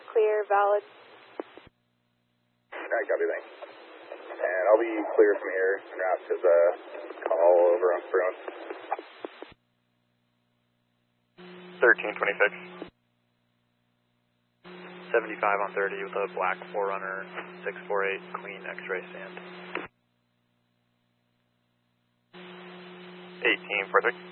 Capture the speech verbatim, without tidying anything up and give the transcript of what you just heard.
clear, valid. Alright, copy, thanks. And I'll be clear from here, en route to the call over on Bruin. thirteen twenty-six. seventy-five on thirty with a black four runner, six four eight, clean X-ray stand. eighteen forty-six.